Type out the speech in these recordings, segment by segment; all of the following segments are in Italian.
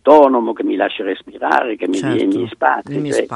autonomo, che mi lasci respirare, che mi dia i miei spazi.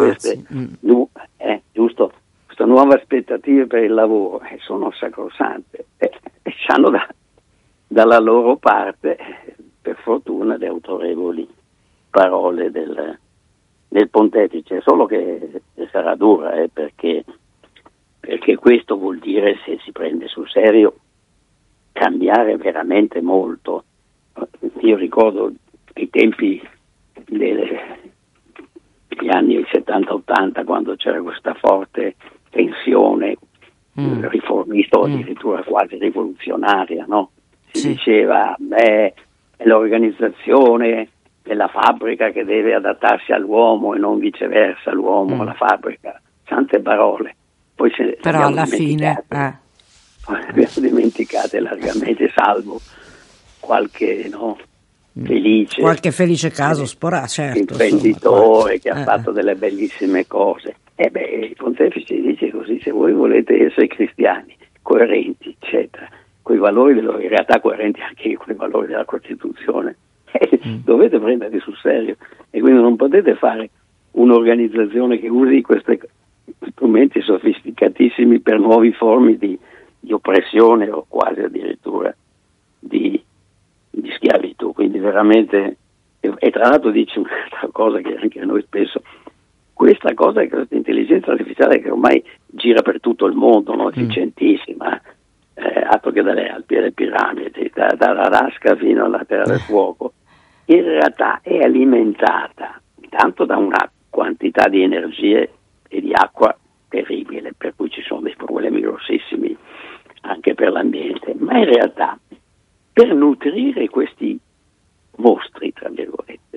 Giusto, queste nuove aspettative per il lavoro sono sacrosante e hanno dalla loro parte, per fortuna, le autorevoli parole del pontefice, solo che sarà dura, perché questo vuol dire, se si prende sul serio, cambiare veramente molto. Io ricordo i tempi degli anni 70-80, quando c'era questa forte tensione riformista o addirittura quasi rivoluzionaria, no? Si diceva, è l'organizzazione della fabbrica che deve adattarsi all'uomo e non viceversa, l'uomo alla fabbrica. Sante parole. Poi però alla fine abbiamo dimenticate largamente, salvo qualche felice caso certo, imprenditore che ha fatto delle bellissime cose. Il pontefice dice così: se voi volete essere cristiani coerenti, eccetera, con i valori in realtà coerenti anche con i valori della Costituzione, dovete prenderli sul serio, e quindi non potete fare un'organizzazione che usi questi strumenti sofisticatissimi per nuove forme di oppressione o quasi addirittura di schiavitù. Quindi veramente, e tra l'altro dice un'altra cosa che anche a noi spesso, questa intelligenza artificiale che ormai gira per tutto il mondo, no? Efficientissima, altro che dalle Alpi alle piramidi, dall'Alaska fino alla Terra del Fuoco, in realtà è alimentata tanto da una quantità di energie e di acqua terribile, per cui ci sono dei problemi grossissimi anche per l'ambiente, ma in realtà per nutrire questi mostri, tra virgolette,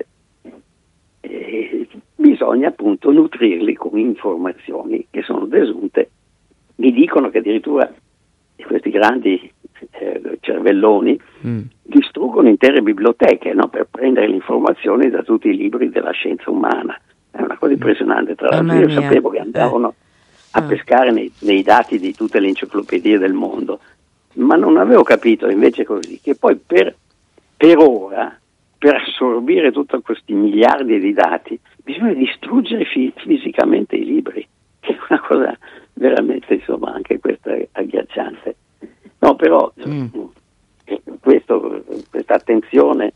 bisogna appunto nutrirli con informazioni che sono desunte. Mi dicono che addirittura questi grandi cervelloni distruggono intere biblioteche, no? Per prendere le informazioni da tutti i libri della scienza umana. È una cosa impressionante. Tra l'altro io sapevo che andavano a pescare nei dati di tutte le enciclopedie del mondo, ma non avevo capito invece così, che poi per ora, per assorbire tutti questi miliardi di dati, bisogna distruggere fisicamente i libri, che è una cosa veramente, insomma, anche questa agghiacciante. No, però questa attenzione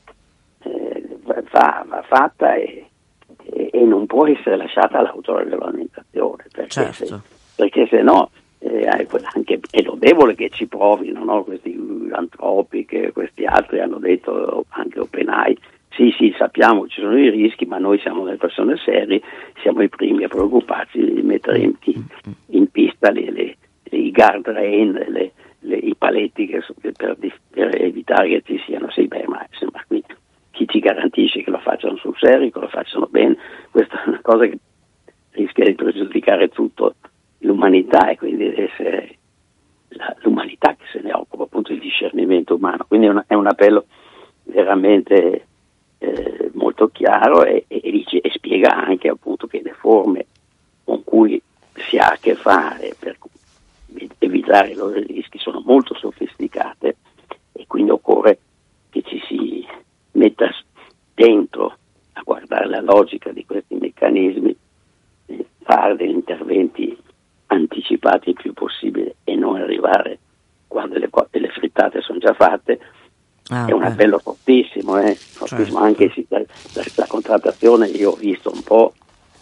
va fatta e non può essere lasciata all'autoregolamentazione, perché se no anche è lodevole che ci provino, no? Questi Anthropic, questi altri hanno detto, anche OpenAI, sì, sappiamo che ci sono i rischi, ma noi siamo delle persone serie, siamo i primi a preoccuparci di mettere in pista i guardrail, i paletti per evitare che ci siano. Sì, ma insomma, qui chi ci garantisce che lo facciano sul serio, che lo facciano bene? Questa è una cosa che rischia di pregiudicare tutto l'umanità, e quindi deve essere l'umanità che se ne occupa, appunto, il discernimento umano. Quindi è un appello veramente molto chiaro, e spiega anche, appunto, che le forme con cui si ha a che fare per evitare i loro rischi sono molto sofisticate, e quindi occorre che ci si metta dentro a guardare la logica di questi meccanismi, fare degli interventi anticipati il più possibile e non arrivare quando le frittate sono già fatte. È un appello fortissimo, fortissimo. Anche la contrattazione, io ho visto un po'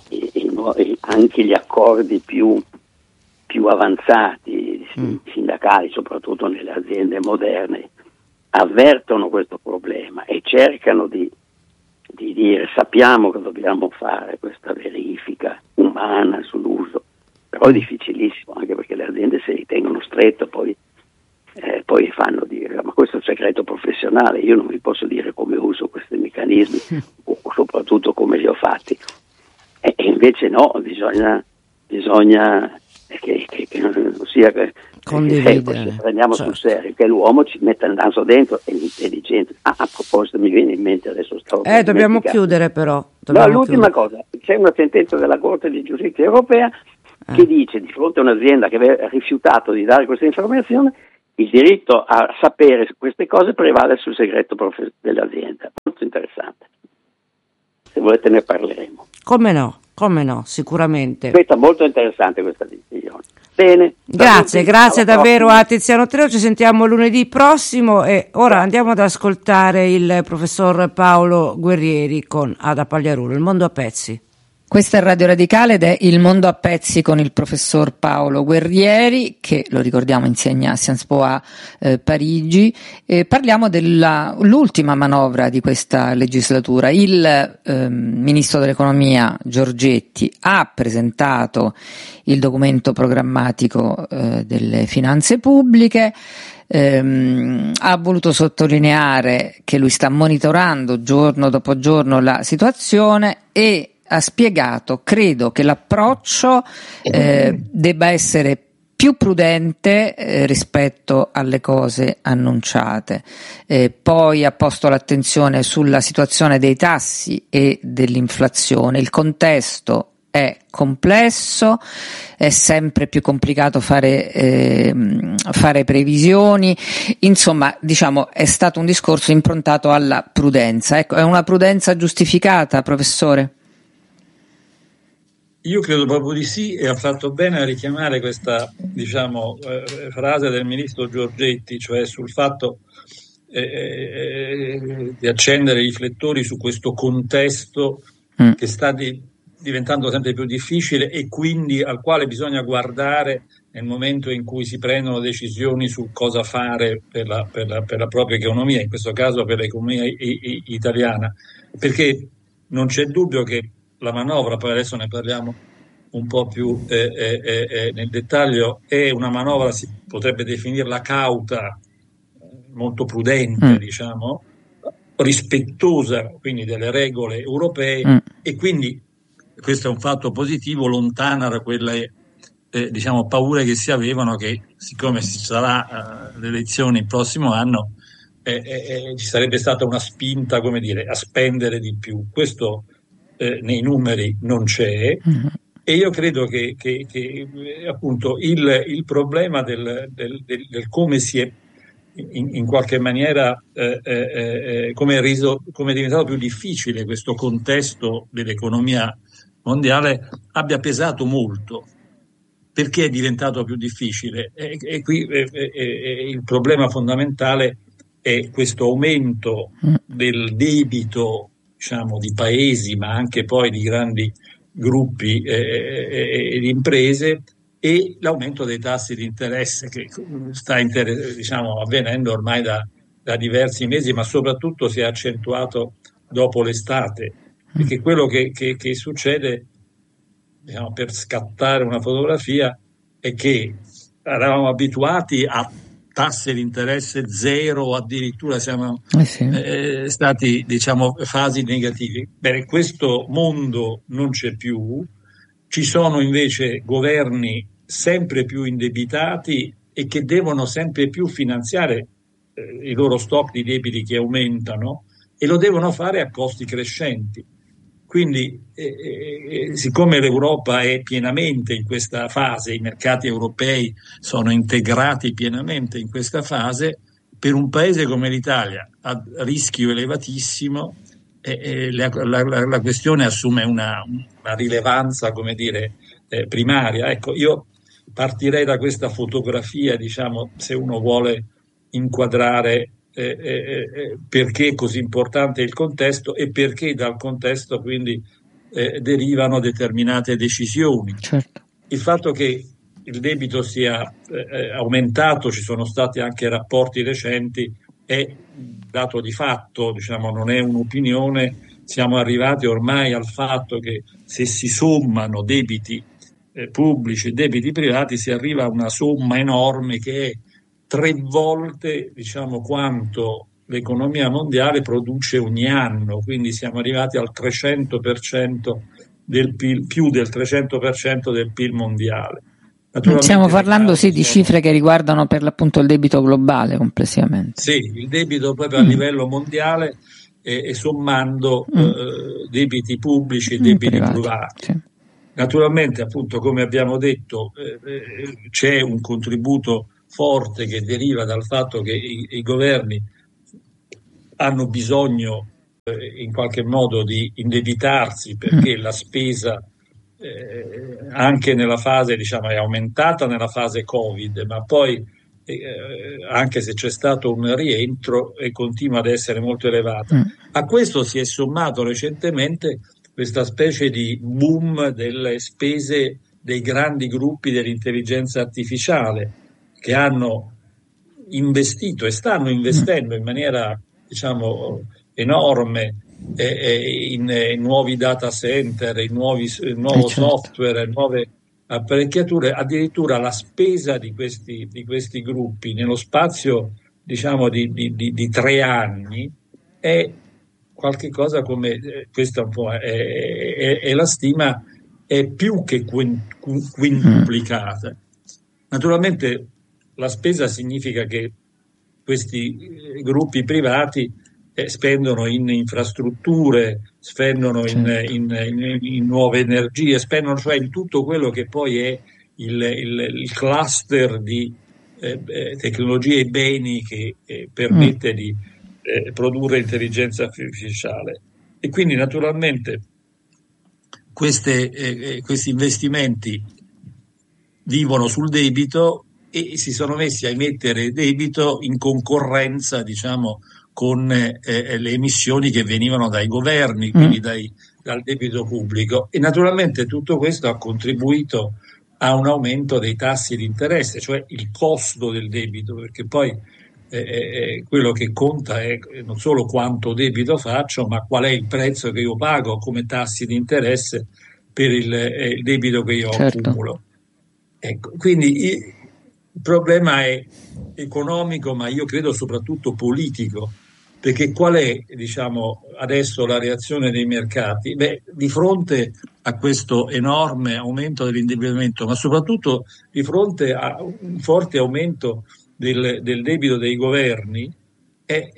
anche gli accordi più avanzati sindacali, soprattutto nelle aziende moderne, avvertono questo problema e cercano di dire: sappiamo che dobbiamo fare questa verifica umana sull'uso, però è difficilissimo, anche perché le aziende si ritengono stretto, poi fanno dire: ma questo è un segreto professionale, io non vi posso dire come uso questi meccanismi o soprattutto come li ho fatti. E invece no, bisogna che non sia che se prendiamo sul serio, che l'uomo ci metta il naso dentro e l'intelligenza. A proposito, mi viene in mente, adesso dobbiamo chiudere però. L'ultima cosa, c'è una sentenza della Corte di Giustizia Europea che dice, di fronte a un'azienda che aveva rifiutato di dare questa informazione, il diritto a sapere queste cose prevale sul segreto dell'azienda. Molto interessante. se volete ne parleremo. Come no, sicuramente. Questa è molto interessante questa decisione. Bene. Grazie davvero a Tiziano Treu, ci sentiamo lunedì prossimo e ora andiamo ad ascoltare il professor Paolo Guerrieri con Ada Pagliarulo, Il mondo a pezzi. Questa è Radio Radicale ed è Il mondo a pezzi con il professor Paolo Guerrieri, che lo ricordiamo insegna a Sciences Po a Parigi. Parliamo dell'ultima manovra di questa legislatura. Il ministro dell'economia Giorgetti ha presentato il documento programmatico delle finanze pubbliche. Ha voluto sottolineare che lui sta monitorando giorno dopo giorno la situazione e ha spiegato, credo che l'approccio debba essere più prudente rispetto alle cose annunciate. Poi ha posto l'attenzione sulla situazione dei tassi e dell'inflazione. Il contesto è complesso, è sempre più complicato fare previsioni, insomma, diciamo, è stato un discorso improntato alla prudenza. Ecco, è una prudenza giustificata, professore? Io credo proprio di sì, e ha fatto bene a richiamare questa, frase del ministro Giorgetti, cioè sul fatto di accendere i riflettori su questo contesto che sta diventando sempre più difficile e quindi al quale bisogna guardare nel momento in cui si prendono decisioni su cosa fare per la propria economia, in questo caso per l'economia italiana, perché non c'è dubbio che la manovra, poi adesso ne parliamo un po' più nel dettaglio, è una manovra, si potrebbe definirla cauta, molto prudente, diciamo, rispettosa quindi delle regole europee, e quindi questo è un fatto positivo, lontana da quelle paure che si avevano che siccome ci sarà le elezioni il prossimo anno ci sarebbe stata una spinta, come dire, a spendere di più. Questo nei numeri non c'è, e io credo che appunto il problema del come si è in qualche maniera come è diventato più difficile questo contesto dell'economia mondiale abbia pesato molto. Perché è diventato più difficile? E qui il problema fondamentale è questo aumento del debito, diciamo, di paesi, ma anche poi di grandi gruppi e di imprese, e l'aumento dei tassi di interesse che sta avvenendo ormai da diversi mesi, ma soprattutto si è accentuato dopo l'estate, perché quello che succede, per scattare una fotografia, è che eravamo abituati a tassi di interesse zero, addirittura siamo stati, fasi negative. Bene, questo mondo non c'è più, ci sono invece governi sempre più indebitati e che devono sempre più finanziare i loro stock di debiti che aumentano, e lo devono fare a costi crescenti. Quindi siccome l'Europa è pienamente in questa fase, i mercati europei sono integrati pienamente in questa fase, per un paese come l'Italia a rischio elevatissimo la questione assume una rilevanza, come dire, primaria. Ecco, io partirei da questa fotografia, se uno vuole inquadrare perché è così importante il contesto e perché dal contesto quindi derivano determinate decisioni. Certo. Il fatto che il debito sia aumentato, ci sono stati anche rapporti recenti, è dato di fatto, non è un'opinione. Siamo arrivati ormai al fatto che se si sommano debiti pubblici e debiti privati si arriva a una somma enorme che è 3 volte quanto l'economia mondiale produce ogni anno, quindi siamo arrivati al 300% del PIL, più del 300% del PIL mondiale. Stiamo parlando di cifre che riguardano per l'appunto il debito globale complessivamente. Sì, il debito proprio a livello mondiale e sommando debiti pubblici e debiti privati. Sì. Naturalmente, appunto, come abbiamo detto, c'è un contributo forte che deriva dal fatto che i governi hanno bisogno in qualche modo di indebitarsi, perché la spesa anche nella fase, diciamo, è aumentata nella fase Covid, ma poi anche se c'è stato un rientro, continua ad essere molto elevata. A questo si è sommato recentemente questa specie di boom delle spese dei grandi gruppi dell'intelligenza artificiale, che hanno investito e stanno investendo in maniera, diciamo, enorme in nuovi data center, in nuovo software, nuove apparecchiature. Addirittura la spesa di questi gruppi nello spazio, diciamo, di 3 anni è qualche cosa come, questa un po' è la stima, è più che quintuplicata. Naturalmente la spesa significa che questi gruppi privati spendono in infrastrutture, spendono in nuove energie, spendono cioè in tutto quello che poi è il cluster di tecnologie e beni che permette di produrre intelligenza artificiale. E quindi naturalmente questi investimenti vivono sul debito e si sono messi a emettere debito in concorrenza, diciamo, con le emissioni che venivano dai governi, quindi dal debito pubblico. E naturalmente tutto questo ha contribuito a un aumento dei tassi di interesse, cioè il costo del debito, perché poi quello che conta è non solo quanto debito faccio, ma qual è il prezzo che io pago come tassi di interesse per il debito che io accumulo. Ecco, quindi il problema è economico, ma io credo soprattutto politico, perché qual è, diciamo, adesso la reazione dei mercati? Beh, di fronte a questo enorme aumento dell'indebitamento, ma soprattutto di fronte a un forte aumento del debito dei governi, è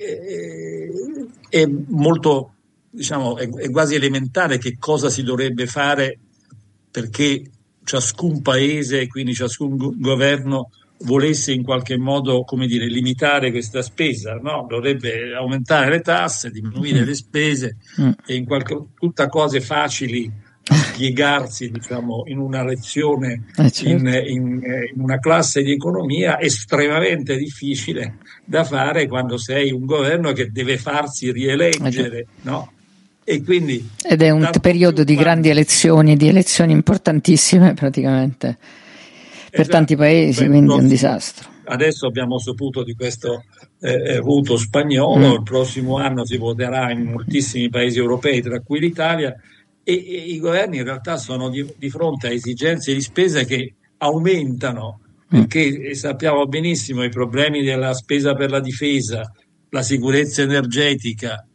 molto, diciamo, è quasi elementare che cosa si dovrebbe fare perché ciascun paese, quindi ciascun governo, volesse in qualche modo, come dire, limitare questa spesa, no? Dovrebbe aumentare le tasse, diminuire le spese, e tutta cose facili a spiegarsi, diciamo, in una lezione, in una classe di economia, estremamente difficile da fare quando sei un governo che deve farsi rieleggere, no? E quindi, ed è un periodo di grandi elezioni, di elezioni importantissime praticamente per tanti paesi, quindi è un disastro. Adesso abbiamo saputo di questo voto spagnolo, il prossimo anno si voterà in moltissimi paesi europei, tra cui l'Italia, e i governi in realtà sono di fronte a esigenze di spesa che aumentano, perché sappiamo benissimo i problemi della spesa per la difesa, la sicurezza energetica,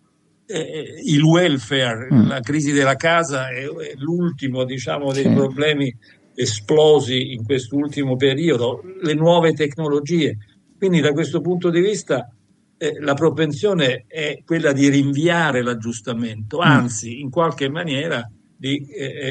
il welfare, la crisi della casa è l'ultimo, diciamo, dei problemi esplosi in quest'ultimo periodo, le nuove tecnologie. Quindi da questo punto di vista la propensione è quella di rinviare l'aggiustamento, anzi in qualche maniera di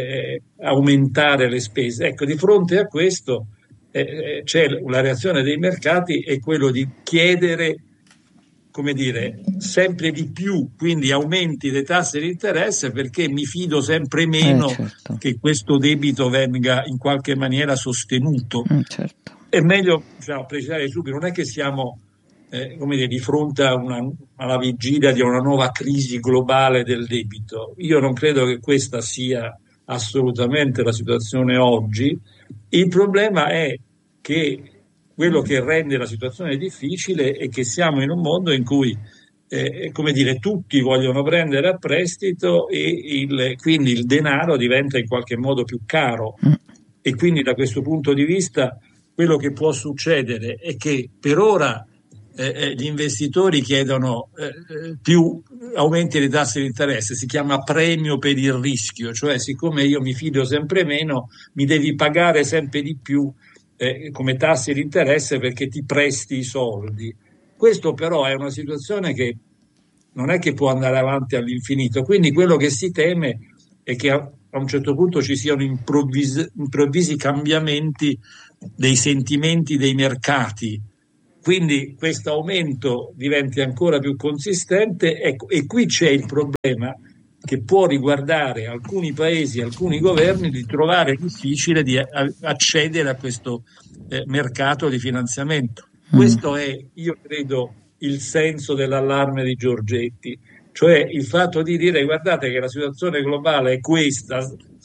aumentare le spese. Ecco, di fronte a questo c'è la reazione dei mercati, è quello di chiedere, come dire, sempre di più, quindi aumenti dei tassi di interesse, perché mi fido sempre meno che questo debito venga in qualche maniera sostenuto. È meglio, diciamo, precisare subito, non è che siamo come dire, di fronte alla vigilia di una nuova crisi globale del debito. Io non credo che questa sia assolutamente la situazione oggi. Il problema è che quello che rende la situazione difficile è che siamo in un mondo in cui, come dire, tutti vogliono prendere a prestito e quindi il denaro diventa in qualche modo più caro. E quindi da questo punto di vista quello che può succedere è che per ora gli investitori chiedono più aumenti dei tassi di interesse, si chiama premio per il rischio, cioè siccome io mi fido sempre meno, mi devi pagare sempre di più come tassi di interesse perché ti presti i soldi. Questo però è una situazione che non è che può andare avanti all'infinito, quindi quello che si teme è che a un certo punto ci siano improvvisi cambiamenti dei sentimenti dei mercati, quindi questo aumento diventi ancora più consistente. Ecco, e qui c'è il problema che può riguardare alcuni paesi, alcuni governi, di trovare difficile di accedere a questo mercato di finanziamento. Questo è, io credo, il senso dell'allarme di Giorgetti, cioè il fatto di dire: guardate che la situazione globale è questa,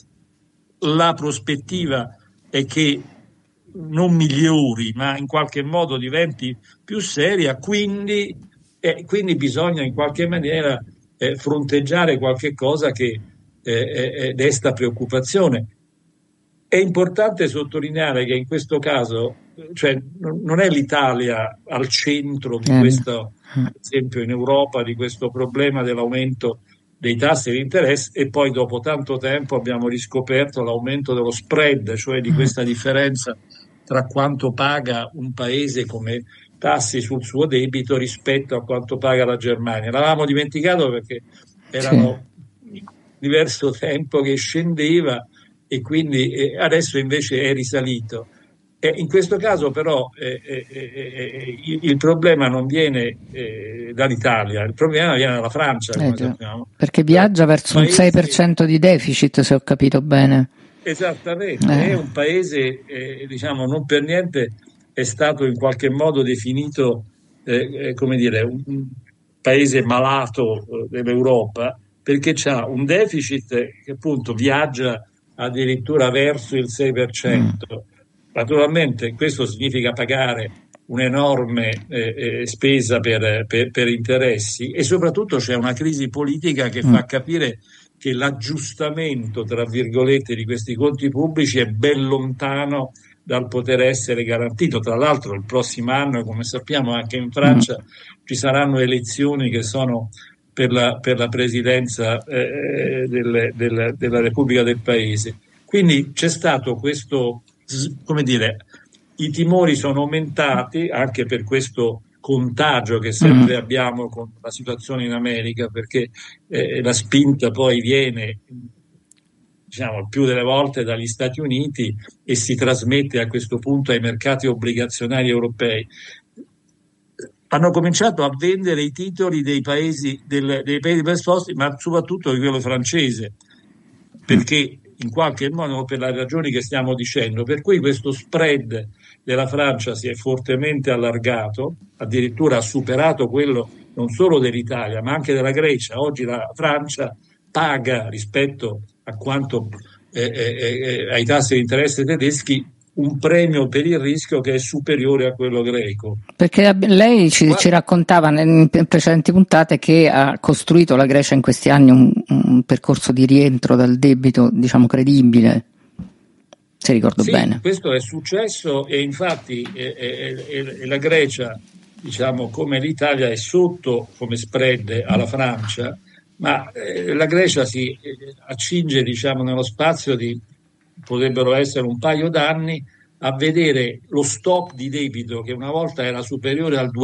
la prospettiva è che non migliori, ma in qualche modo diventi più seria, quindi bisogna in qualche maniera fronteggiare qualche cosa che desta preoccupazione. È importante sottolineare che in questo caso, cioè, non è l'Italia al centro di questo, ad esempio in Europa, di questo problema dell'aumento dei tassi di interesse, e poi dopo tanto tempo abbiamo riscoperto l'aumento dello spread, cioè di questa differenza tra quanto paga un paese come tassi sul suo debito rispetto a quanto paga la Germania. L'avevamo dimenticato perché erano diverso tempo che scendeva, e quindi adesso invece è risalito. In questo caso però il problema non viene dall'Italia, il problema viene dalla Francia, come sappiamo. Perché viaggia verso un 6% di deficit, se ho capito bene. Esattamente, è un paese, diciamo, non per niente è stato in qualche modo definito come dire, un paese malato dell'Europa, perché c'ha un deficit che appunto viaggia addirittura verso il 6%. Naturalmente questo significa pagare un'enorme spesa per interessi, e soprattutto c'è una crisi politica che fa capire che l'aggiustamento, tra virgolette, di questi conti pubblici è ben lontano dal poter essere garantito. Tra l'altro il prossimo anno, come sappiamo, anche in Francia ci saranno elezioni che sono per la presidenza della Repubblica del Paese. Quindi c'è stato questo, come dire, i timori sono aumentati anche per questo contagio che sempre abbiamo con la situazione in America, perché la spinta poi viene, diciamo, il più delle volte dagli Stati Uniti e si trasmette a questo punto ai mercati obbligazionari europei. Hanno cominciato a vendere i titoli dei paesi più esposti, ma soprattutto di quello francese, perché in qualche modo, per le ragioni che stiamo dicendo, per cui questo spread della Francia si è fortemente allargato, addirittura ha superato quello non solo dell'Italia ma anche della Grecia. Oggi la Francia paga, rispetto a quanto ai tassi di interesse tedeschi, un premio per il rischio che è superiore a quello greco. Perché lei ci raccontava in precedenti puntate che ha costruito la Grecia in questi anni un percorso di rientro dal debito, diciamo, credibile, se ricordo bene. Questo è successo, e infatti la Grecia, diciamo, come l'Italia, è sotto come spread alla Francia, ma la Grecia si accinge, diciamo, nello spazio di, potrebbero essere un paio d'anni, a vedere lo stock di debito, che una volta era superiore al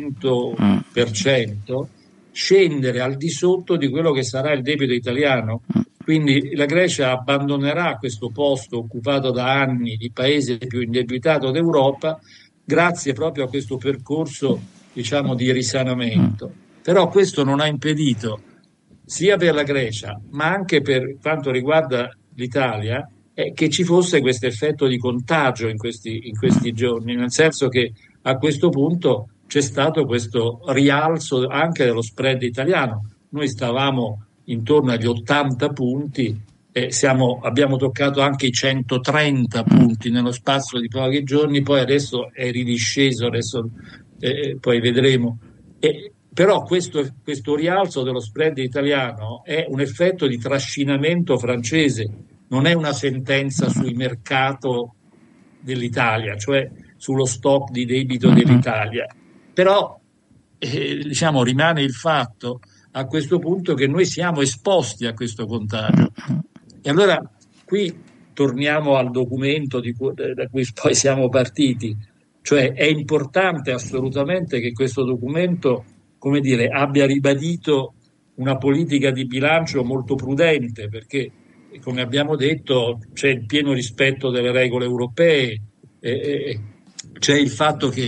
200%, scendere al di sotto di quello che sarà il debito italiano. Quindi la Grecia abbandonerà questo posto occupato da anni di paese più indebitato d'Europa, grazie proprio a questo percorso, diciamo, di risanamento. Però questo non ha impedito, sia per la Grecia ma anche per quanto riguarda l'Italia, che ci fosse questo effetto di contagio in questi giorni, nel senso che a questo punto c'è stato questo rialzo anche dello spread italiano. Noi stavamo intorno agli 80 punti, abbiamo toccato anche i 130 punti nello spazio di pochi giorni, poi adesso è ridisceso, poi vedremo. Però questo rialzo dello spread italiano è un effetto di trascinamento francese, non è una sentenza sul mercato dell'Italia, cioè sullo stock di debito dell'Italia. Però diciamo, rimane il fatto a questo punto che noi siamo esposti a questo contagio. E allora qui torniamo al documento da cui poi siamo partiti, cioè è importante assolutamente che questo documento, come dire, abbia ribadito una politica di bilancio molto prudente, perché, come abbiamo detto, c'è il pieno rispetto delle regole europee, c'è il fatto che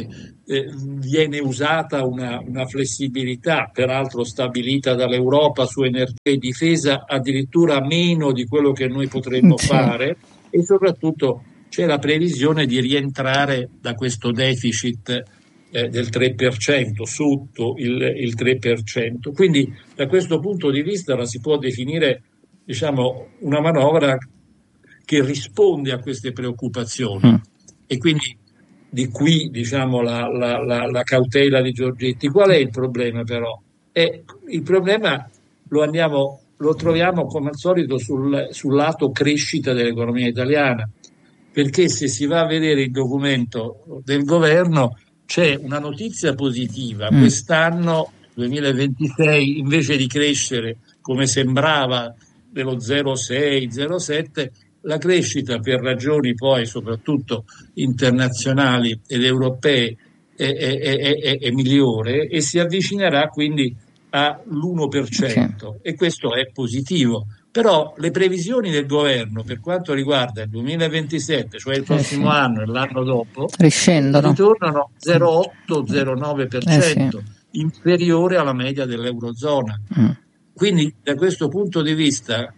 viene usata una flessibilità, peraltro stabilita dall'Europa su energia e difesa, addirittura meno di quello che noi potremmo fare, e soprattutto c'è la previsione di rientrare da questo deficit del 3%, sotto il 3%. Quindi da questo punto di vista la si può definire, diciamo, una manovra che risponde a queste preoccupazioni. E quindi di qui, diciamo, la cautela di Giorgetti. Qual è il problema però? Il problema lo troviamo come al solito sul lato crescita dell'economia italiana, perché se si va a vedere il documento del governo c'è una notizia positiva. Quest'anno, 2026, invece di crescere come sembrava dello 0,6-0,7, la crescita, per ragioni poi soprattutto internazionali ed europee, è migliore e si avvicinerà quindi all'1%, e questo è positivo. Però le previsioni del governo per quanto riguarda il 2027, cioè il prossimo anno e l'anno dopo, ritornano 0,8-0,9%, inferiore alla media dell'Eurozona. Quindi da questo punto di vista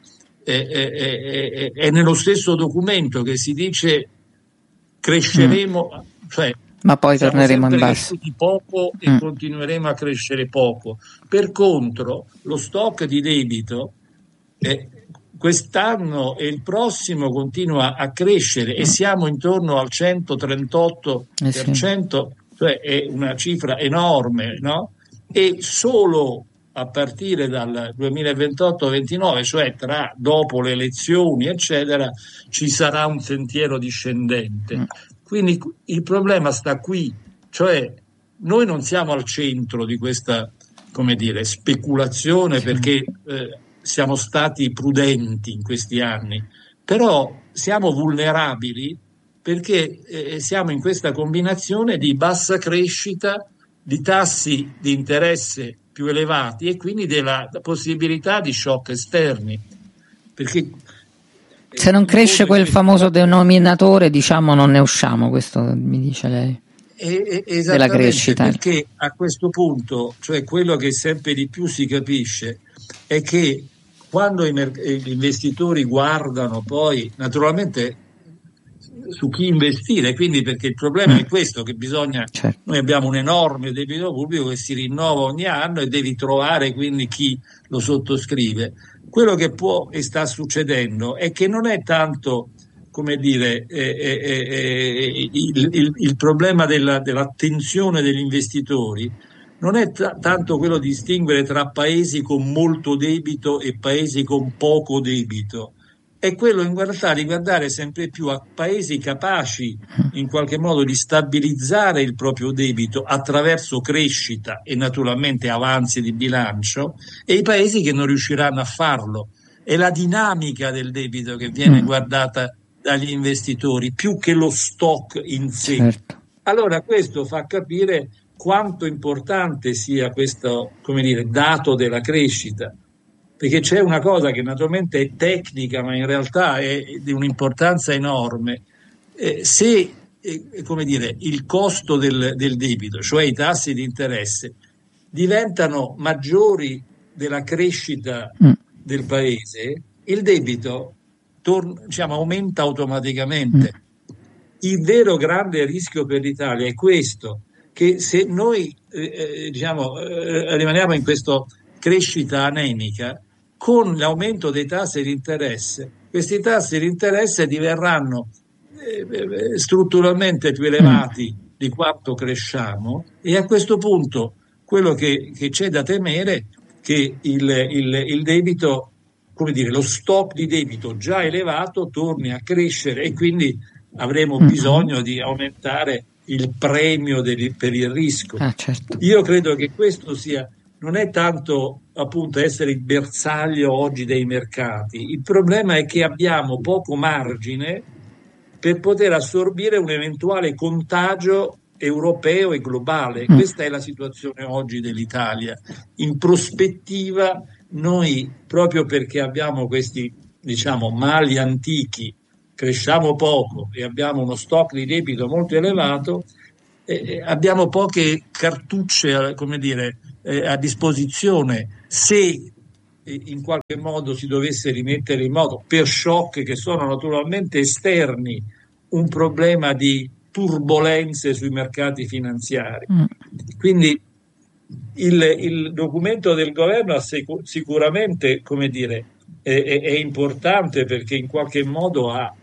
è nello stesso documento che si dice cresceremo, cioè ma poi torneremo in basso, cresciuti poco e continueremo a crescere poco. Per contro, lo stock di debito quest'anno e il prossimo continua a crescere e siamo intorno al 138%, cioè è una cifra enorme, no? E solo a partire dal 2028-29, cioè dopo le elezioni, eccetera, ci sarà un sentiero discendente. Quindi il problema sta qui, cioè noi non siamo al centro di questa, come dire, speculazione, perché siamo stati prudenti in questi anni, però siamo vulnerabili perché siamo in questa combinazione di bassa crescita, di tassi di interesse più elevati e quindi della possibilità di shock esterni. Perché se non cresce quel famoso denominatore, diciamo, non ne usciamo, questo mi dice lei. Della crescita. Perché a questo punto, cioè quello che sempre di più si capisce è che quando gli investitori guardano poi naturalmente su chi investire, quindi perché il problema è questo, che bisogna, noi abbiamo un enorme debito pubblico che si rinnova ogni anno e devi trovare quindi chi lo sottoscrive. Quello che può e sta succedendo è che non è tanto, come dire, il problema dell'attenzione degli investitori, non è tanto quello di distinguere tra paesi con molto debito e paesi con poco debito, è quello in realtà di guardare sempre più a paesi capaci in qualche modo di stabilizzare il proprio debito attraverso crescita e naturalmente avanzi di bilancio, e i paesi che non riusciranno a farlo. È la dinamica del debito che viene guardata dagli investitori più che lo stock in sé. Certo. Allora questo fa capire quanto importante sia questo, come dire, dato della crescita, perché c'è una cosa che naturalmente è tecnica ma in realtà è di un'importanza enorme. Se come dire, il costo del debito, cioè i tassi di interesse, diventano maggiori della crescita del paese, il debito aumenta automaticamente. Il vero grande rischio per l'Italia è questo, che se noi rimaniamo in questa crescita anemica, con l'aumento dei tassi di interesse, questi tassi di interesse diverranno strutturalmente più elevati di quanto cresciamo, e a questo punto quello che c'è da temere è che il debito, come dire, lo stock di debito già elevato torni a crescere e quindi avremo bisogno di aumentare il premio per il rischio. Certo. Io credo che questo non è tanto appunto essere il bersaglio oggi dei mercati, il problema è che abbiamo poco margine per poter assorbire un eventuale contagio europeo e globale. Questa è la situazione oggi dell'Italia. In prospettiva noi, proprio perché abbiamo questi, diciamo, mali antichi, cresciamo poco e abbiamo uno stock di debito molto elevato, abbiamo poche cartucce, come dire, a disposizione se in qualche modo si dovesse rimettere in moto, per shock che sono naturalmente esterni, un problema di turbolenze sui mercati finanziari. Quindi il documento del governo ha sicuramente, come dire, è importante perché in qualche modo ha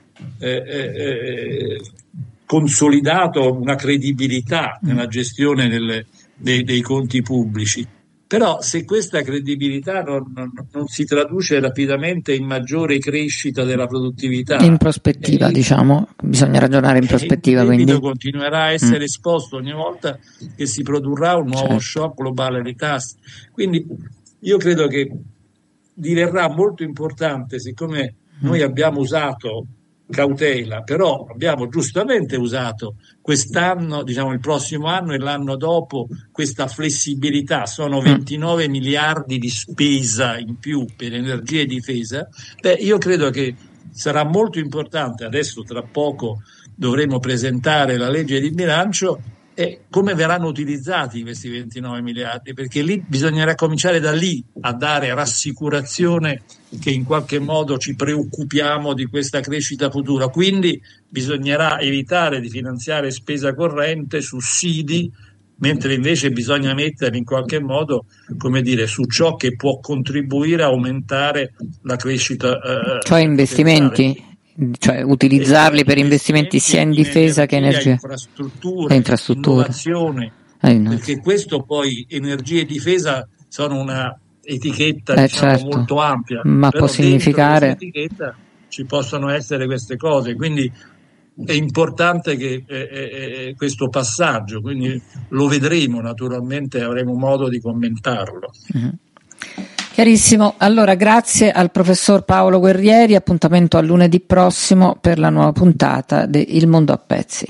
consolidato una credibilità nella gestione dei conti pubblici. Però se questa credibilità non si traduce rapidamente in maggiore crescita della produttività, in prospettiva, diciamo, bisogna ragionare in prospettiva. Il quindi continuerà a essere esposto ogni volta che si produrrà un nuovo shock globale di tassi. Quindi io credo che diverrà molto importante, siccome noi abbiamo usato cautela, però abbiamo giustamente usato quest'anno, diciamo il prossimo anno e l'anno dopo, questa flessibilità. Sono 29 miliardi di spesa in più per energia e difesa. Io credo che sarà molto importante, adesso tra poco dovremo presentare la legge di bilancio, e come verranno utilizzati questi 29 miliardi, perché lì bisognerà cominciare da lì a dare rassicurazione che in qualche modo ci preoccupiamo di questa crescita futura. Quindi bisognerà evitare di finanziare spesa corrente, sussidi, mentre invece bisogna mettere in qualche modo, come dire, su ciò che può contribuire a aumentare la crescita. Cioè investimenti? Cioè utilizzarli per investimenti sia in difesa che energia, infrastrutture, innovazione, perché questo poi energia e difesa sono una etichetta diciamo molto ampia, ma però può significare dentro questa etichetta ci possono essere queste cose, quindi è importante che questo passaggio, quindi lo vedremo naturalmente, avremo modo di commentarlo. Chiarissimo, allora grazie al professor Paolo Guerrieri, appuntamento a lunedì prossimo per la nuova puntata di Il Mondo a Pezzi.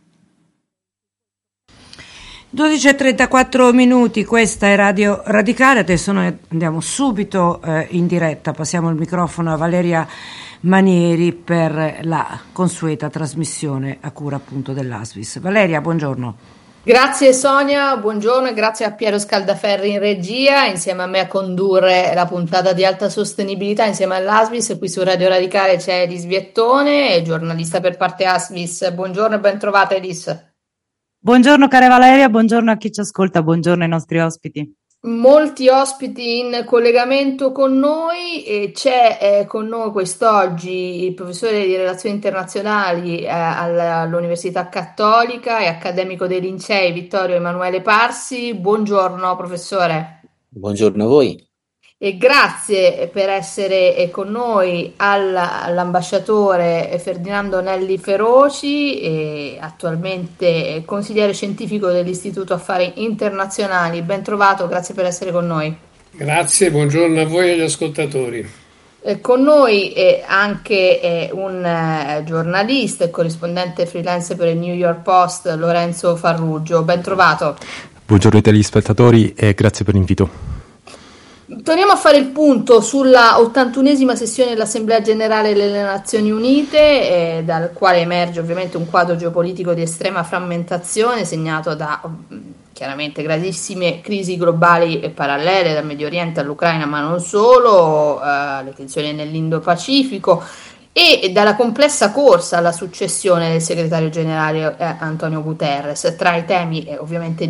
12:34 questa è Radio Radicale, adesso noi andiamo subito in diretta, passiamo il microfono a Valeria Manieri per la consueta trasmissione a cura appunto dell'ASVIS. Valeria, buongiorno. Grazie Sonia, buongiorno e grazie a Piero Scaldaferri in regia, insieme a me a condurre la puntata di alta sostenibilità insieme all'ASVIS. Qui su Radio Radicale c'è Elis Viettone, giornalista per parte ASVIS. Buongiorno e ben trovata Elis. Buongiorno cara Valeria, buongiorno a chi ci ascolta, buongiorno ai nostri ospiti. Molti ospiti in collegamento con noi e c'è con noi quest'oggi il professore di relazioni internazionali all'Università Cattolica e accademico dei Lincei Vittorio Emanuele Parsi. Buongiorno professore. Buongiorno a voi. E grazie per essere con noi all'ambasciatore Ferdinando Nelli Feroci, attualmente consigliere scientifico dell'Istituto Affari Internazionali. Ben trovato, grazie per essere con noi. Grazie, buongiorno a voi e agli ascoltatori. Con noi anche un giornalista e corrispondente freelance per il New York Post, Lorenzo Farrugio. Ben trovato. Buongiorno ai telespettatori e grazie per l'invito. Torniamo a fare il punto sulla 81esima sessione dell'Assemblea Generale delle Nazioni Unite, dal quale emerge ovviamente un quadro geopolitico di estrema frammentazione segnato da chiaramente gravissime crisi globali e parallele, dal Medio Oriente all'Ucraina, ma non solo, le tensioni nell'Indo-Pacifico e dalla complessa corsa alla successione del segretario generale Antonio Guterres. Tra i temi ovviamente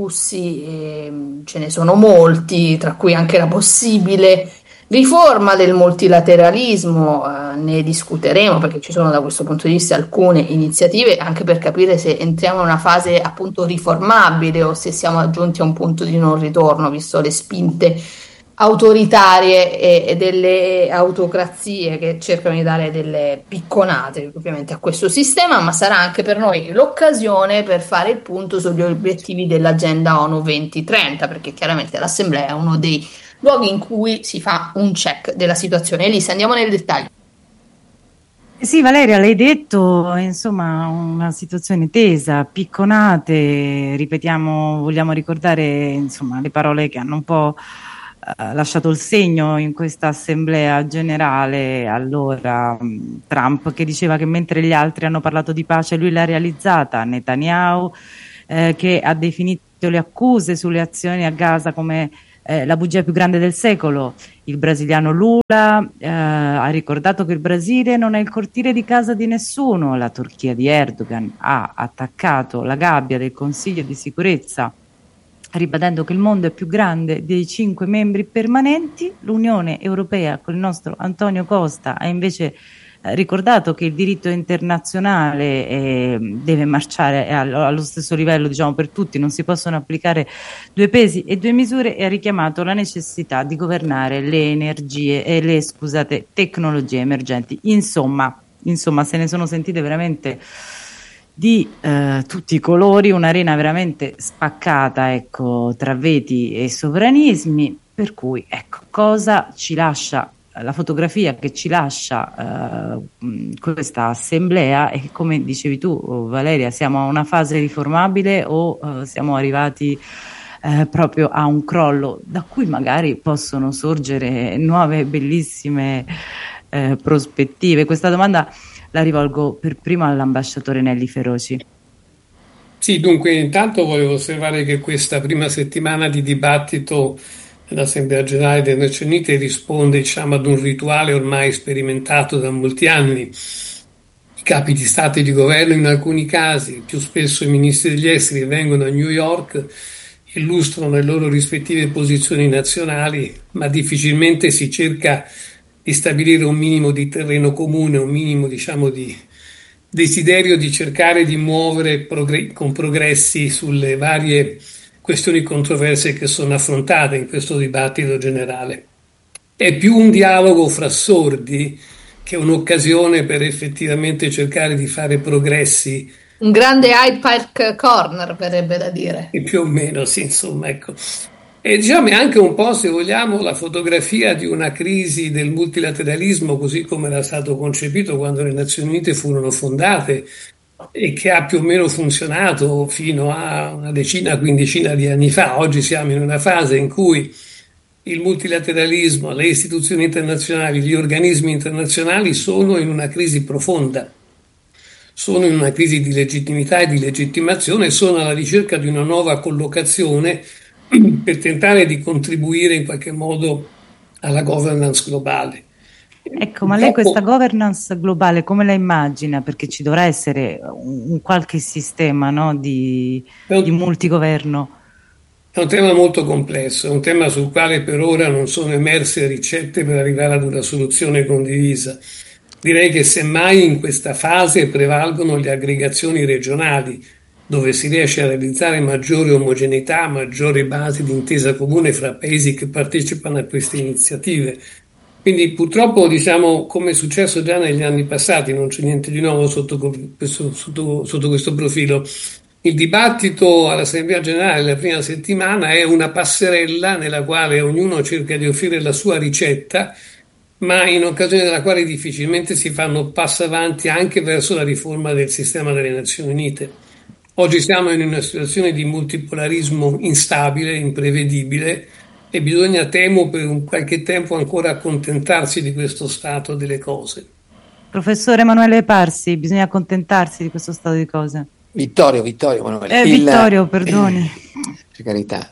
discussi ce ne sono molti, tra cui anche la possibile riforma del multilateralismo, ne discuteremo perché ci sono da questo punto di vista alcune iniziative, anche per capire se entriamo in una fase appunto riformabile o se siamo giunti a un punto di non ritorno, visto le spinte autoritarie e delle autocrazie che cercano di dare delle picconate ovviamente a questo sistema, ma sarà anche per noi l'occasione per fare il punto sugli obiettivi dell'agenda ONU 2030, perché chiaramente l'Assemblea è uno dei luoghi in cui si fa un check della situazione. Elisa, andiamo nel dettaglio. Sì, Valeria, l'hai detto, insomma, una situazione tesa, picconate, ripetiamo, vogliamo ricordare insomma le parole che hanno un po' lasciato il segno in questa assemblea generale. Allora Trump che diceva che mentre gli altri hanno parlato di pace lui l'ha realizzata, Netanyahu che ha definito le accuse sulle azioni a Gaza come la bugia più grande del secolo. Il brasiliano Lula ha ricordato che il Brasile non è il cortile di casa di nessuno. La Turchia di Erdogan ha attaccato la gabbia del Consiglio di sicurezza, ribadendo che il mondo è più grande dei 5 membri permanenti. L'Unione Europea con il nostro Antonio Costa ha invece ricordato che il diritto internazionale deve marciare allo stesso livello, diciamo, per tutti, non si possono applicare due pesi e due misure, e ha richiamato la necessità di governare le tecnologie emergenti. Insomma, se ne sono sentite veramente di tutti i colori, un'arena veramente spaccata, ecco, tra veti e sovranismi, per cui ecco, cosa ci lascia la fotografia che ci lascia questa assemblea? E come dicevi tu, Valeria, siamo a una fase riformabile o siamo arrivati proprio a un crollo da cui magari possono sorgere nuove bellissime prospettive? Questa domanda la rivolgo per primo all'ambasciatore Nelli Feroci. Sì, dunque intanto volevo osservare che questa prima settimana di dibattito l'Assemblea Generale delle Nazioni Unite risponde, diciamo, ad un rituale ormai sperimentato da molti anni. I capi di Stato e di Governo, in alcuni casi, più spesso i ministri degli esteri, vengono a New York, illustrano le loro rispettive posizioni nazionali, ma difficilmente si cerca di stabilire un minimo di terreno comune, un minimo, diciamo, di desiderio di cercare di muovere con progressi sulle varie questioni controverse che sono affrontate in questo dibattito generale. È più un dialogo fra sordi che un'occasione per effettivamente cercare di fare progressi. Un grande Hyde Park Corner, verrebbe da dire. E più o meno, sì, insomma, ecco. E diciamo è anche un po', se vogliamo, la fotografia di una crisi del multilateralismo così come era stato concepito quando le Nazioni Unite furono fondate, e che ha più o meno funzionato fino a una decina, quindicina di anni fa. Oggi siamo in una fase in cui il multilateralismo, le istituzioni internazionali, gli organismi internazionali sono in una crisi profonda, sono in una crisi di legittimità e di legittimazione, sono alla ricerca di una nuova collocazione per tentare di contribuire in qualche modo alla governance globale. Ecco, ma lei questa governance globale come la immagina? Perché ci dovrà essere un qualche sistema, no, di multigoverno. È un tema molto complesso, è un tema sul quale per ora non sono emerse ricette per arrivare ad una soluzione condivisa. Direi che semmai in questa fase prevalgono le aggregazioni regionali, dove si riesce a realizzare maggiore omogeneità, maggiori basi di intesa comune fra paesi che partecipano a queste iniziative. Quindi purtroppo, diciamo, come è successo già negli anni passati, non c'è niente di nuovo sotto questo profilo. Il dibattito all'Assemblea Generale la prima settimana è una passerella nella quale ognuno cerca di offrire la sua ricetta, ma in occasione della quale difficilmente si fanno passi avanti anche verso la riforma del sistema delle Nazioni Unite. Oggi siamo in una situazione di multipolarismo instabile, imprevedibile, e bisogna, temo, per un qualche tempo ancora accontentarsi di questo stato delle cose. Professore Emanuele Parsi, bisogna accontentarsi di questo stato di cose. Vittorio Emanuele. Vittorio, perdoni. Per carità,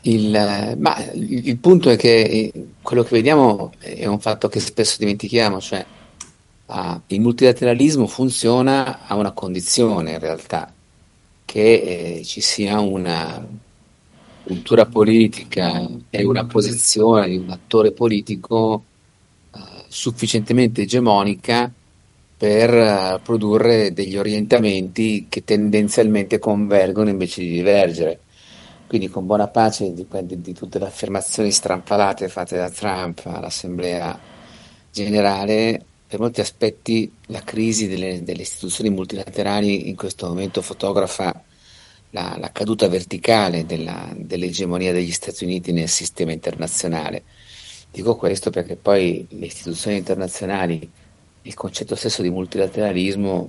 il punto è che quello che vediamo è un fatto che spesso dimentichiamo, cioè il multilateralismo funziona a una condizione in realtà, che ci sia una cultura politica e una posizione di un attore politico sufficientemente egemonica per produrre degli orientamenti che tendenzialmente convergono invece di divergere. Quindi, con buona pace di tutte le affermazioni strampalate fatte da Trump all'Assemblea Generale, per molti aspetti la crisi delle istituzioni multilaterali in questo momento fotografa la caduta verticale dell'egemonia degli Stati Uniti nel sistema internazionale. Dico questo perché poi le istituzioni internazionali, il concetto stesso di multilateralismo,